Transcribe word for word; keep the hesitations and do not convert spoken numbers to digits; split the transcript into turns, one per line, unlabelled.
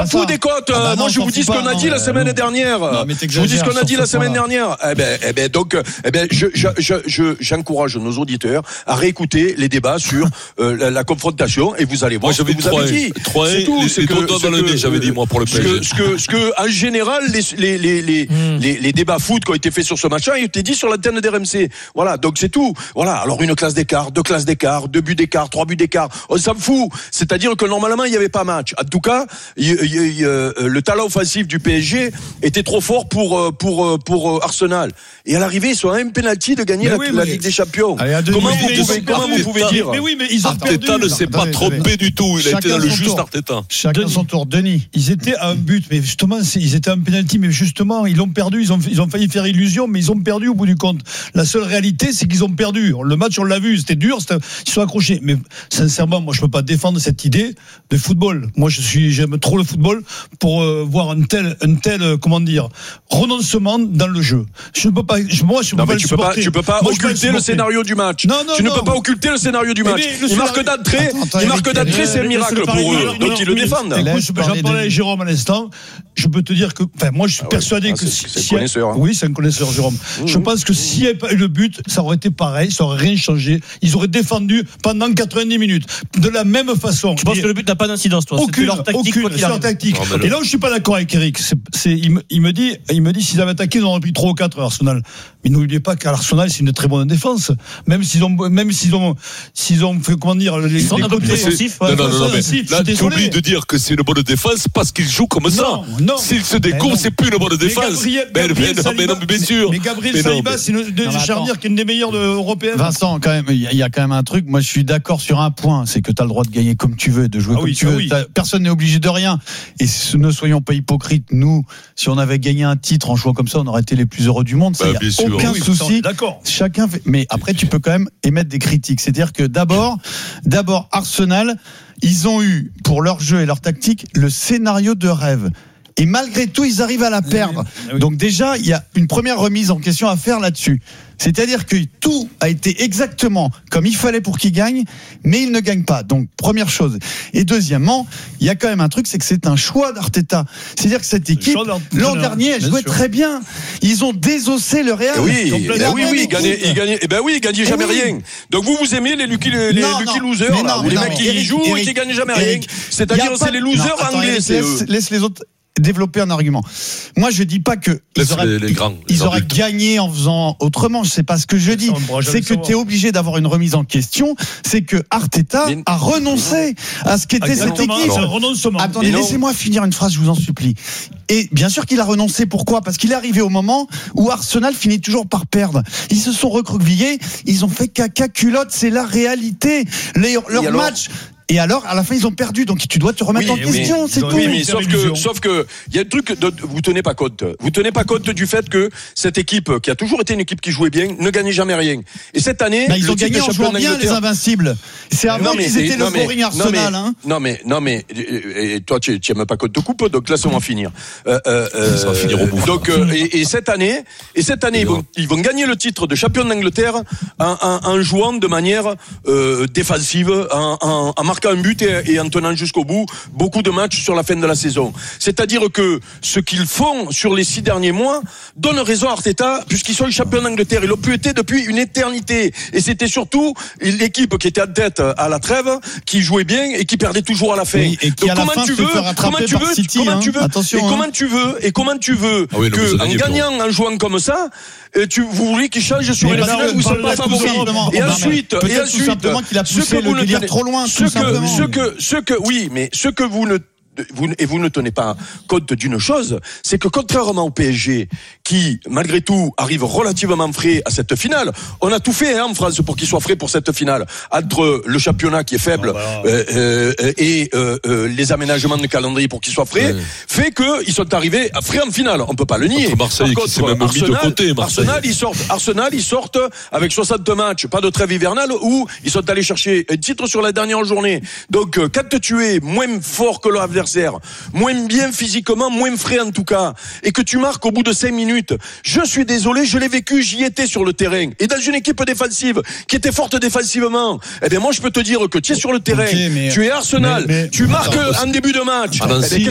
Fou des côtes.
Ah bah non,
moi, je vous dis ce qu'on a dit la semaine dernière. Je vous dis ce qu'on a dit la semaine dernière. Eh ben, eh ben, donc, eh ben, je, je, je, je, j'encourage nos auditeurs à réécouter les débats sur euh, la, la confrontation et vous allez voir.
Moi, j'avais
ce que vous avez dit.
C'est tout. C'est que dans le nez, j'avais dit moi pour le P S G.
Ce que, ce que, en général, les, les, les, les, mm. les, les débats foot qui ont été faits sur ce match-là, ils ont été dit sur l'antenne d'R M C. Voilà. Donc c'est tout. Voilà. Alors une classe d'écart, deux classes d'écart, deux buts d'écart, trois buts d'écart. On s'en fout. C'est-à-dire que normalement, il n'y avait pas match. En tout cas, il, il, il, euh, le talent offensif du P S G était trop fort pour, pour, pour Arsenal. Et à l'arrivée, ils sont à un penalty de gagner la, oui, la Ligue des Champions.
Allez,
comment vous pouvez, comment vous pouvez dire?
Mais oui, mais ils ont
Arteta ne s'est pas trompé du tout. Il a été dans le juste Arteta.
Chacun son tour. Denis, ils étaient à un but, mais justement, ils étaient à un penalty, mais justement, ils l'ont perdu. Ils ont, ils ont failli faire illusion, mais ils ont perdu au bout du compte. La seule réalité, c'est qu'ils ont perdu. Le match, on l'a vu, c'était dur, c'était, ils sont accrochés. Mais sincèrement, moi, je peux pas défendre cette idée de football. Moi, je suis, j'aime trop le football pour euh, voir un tel, un tel, euh, comment dire, renoncement dans le jeu. Je ne peux pas, je, moi, je
non,
peux pas
tu
le
peux
supporter.
pas, tu peux pas
moi,
occulter le, le scénario du match.
Non, non,
tu
non.
ne peux pas occulter le scénario du match. Il marque d'entrée, il marque d'entrée, c'est un miracle pour eux. Donc ils le défendent.
J'en parlais à Jérôme à l'instant. Je peux te dire que, enfin, moi, je suis ah persuadé
ouais.
que
ah,
si,
c'est, c'est
si
un connaisseur. Hein.
Oui, c'est un connaisseur, Jérôme. Mmh. Je pense que s'il n'y avait pas eu le but, ça aurait été pareil, ça aurait rien changé. Ils auraient défendu pendant quatre-vingt-dix minutes de la même façon.
Je pense que le but n'a pas d'incidence, toi.
Aucune, leur tactique, aucune, c'est leur tactique. Non, et là où je suis pas d'accord avec Eric, c'est, c'est il, me, il me dit, il me dit, s'ils avaient attaqué, ils auraient pris trois ou quatre Arsenal. Mais n'oubliez pas qu'à l'Arsenal, c'est une très bonne défense. Même s'ils ont, même s'ils ont, s'ils ont fait, comment dire, les,
ils sont
les
un peu plus offensifs.
Non, non, non, non, mais là, tu oublies de dire que c'est une bonne défense parce qu'ils jouent comme ça.
Non, non.
S'ils se découvrent, c'est plus une bonne défense.
Gabriel,
mais,
Gabriel
mais,
Saliba,
non, mais bien sûr.
Mais Gabriel mais Saliba, non, mais... c'est une de charnière qui est une des meilleures de, européennes.
Vincent, quand même, il y a quand même un truc. Moi, je suis d'accord sur un point, c'est que tu as le droit de gagner comme tu veux, de jouer ah comme oui, tu veux. Oui. Personne n'est obligé de rien. Et ne soyons pas hypocrites. Nous, si on avait gagné un titre en jouant comme ça, on aurait été les plus heureux du monde. Ça, bah, y a aucun oui, souci.
D'accord.
Chacun fait... Mais après, tu peux quand même émettre des critiques. C'est-à-dire que d'abord, d'abord, Arsenal, ils ont eu, pour leur jeu et leur tactique, le scénario de rêve. Et malgré tout, ils arrivent à la perdre. Donc déjà, il y a une première remise en question à faire là-dessus. C'est-à-dire que tout a été exactement comme il fallait pour qu'ils gagnent, mais ils ne gagnent pas. Donc, première chose. Et deuxièmement, il y a quand même un truc, c'est que c'est un choix d'Arteta. C'est-à-dire que cette équipe, l'an dernier, elle jouait très bien. Ils ont désossé le Real.
Et oui, et ben oui, oui, ils gagnaient, ils gagnaient, eh ben oui, ils gagnaient jamais oui. rien. Donc vous, vous aimez les Lucky, les, les non, Lucky non, losers, non, là, ou les mecs qui Eric, jouent Eric, et qui gagnent jamais Eric, rien. C'est-à-dire, c'est les losers non, attends, anglais, Eric, c'est
laisse,
eux.
Laisse les autres développer un argument. Moi, je dis pas que ils auraient,
les, les grands, les
ils auraient gagné en faisant autrement. C'est pas ce que je dis. C'est que tu es obligé d'avoir une remise en question. C'est que Arteta mais... a renoncé à ce qu'était cette équipe. Attendez, laissez-moi finir une phrase, je vous en supplie. Et bien sûr qu'il a renoncé. Pourquoi ? Parce qu'il est arrivé au moment où Arsenal finit toujours par perdre. Ils se sont recroquevillés. Ils ont fait caca culotte. C'est la réalité. Les, leur match. Et alors, à la fin, ils ont perdu. Donc, tu dois te remettre oui, en question. C'est tout.
Oui, mais sauf que, sauf que, il y a un truc dont vous tenez pas compte. Vous tenez pas compte du fait que cette équipe, qui a toujours été une équipe qui jouait bien, ne gagnait jamais rien. Et cette année,
bah, ils ont gagné en jouant bien les Invincibles. C'est avant qu'ils étaient le boring Arsenal, hein.
Non, mais, non, mais, et toi, tu n'aimes pas compte de coupe, donc laisse-moi finir. Euh, euh,
Ça va finir au bout.
Donc, euh, et, et cette année, et cette année, ils vont, ils vont gagner le titre de champion d'Angleterre en, en, en jouant de manière, euh, défensive, en, en, en marquant un but et, et en tenant jusqu'au bout beaucoup de matchs sur la fin de la saison. C'est-à-dire que ce qu'ils font sur les six derniers mois donne raison à Arteta, puisqu'ils sont les champions d'Angleterre. Ils l'ont pu été depuis une éternité. Et c'était surtout l'équipe qui était en tête à la trêve, qui jouait bien et qui perdait toujours à la fin. Oui,
et qui Donc, à comment, la fin tu veux, comment tu veux, City, comment hein. tu veux, Attention, et hein. comment tu veux, et comment tu veux ah oui, non, que, en gagnant, en jouant comme ça, tu, vous voulez qu'ils changent sur une finale où ils sont pas favoris. Et ensuite, et ensuite, tout simplement qu'il a poussé le délire trop loin,
ce que, ce que, ce que, oui, mais ce que vous ne Vous, et vous ne tenez pas compte d'une chose, c'est que contrairement au P S G, qui malgré tout arrive relativement frais à cette finale, on a tout fait hein, en France pour qu'il soit frais pour cette finale. Entre le championnat qui est faible oh, bah, euh, euh, et euh, euh, les aménagements de calendrier pour qu'il soit frais, ouais. fait qu'ils sont arrivés à frais en finale. On peut pas le nier.
Contre Marseille, Par contre, qui s'est même Arsenal, mis de côté, Marseille.
Arsenal, ils sortent, Arsenal, ils sortent avec soixante matchs, pas de trêve hivernale, où ils sont allés chercher un titre sur la dernière journée. Donc, quand tu es moins fort que l'adversaire, moins bien physiquement, moins frais en tout cas, et que tu marques au bout de cinq minutes, je suis désolé, je l'ai vécu, j'y étais sur le terrain, et dans une équipe défensive qui était forte défensivement, eh bien moi je peux te dire que tu es sur le terrain, okay, mais, tu es Arsenal, mais, mais, tu marques en début de match, ah, eh bien,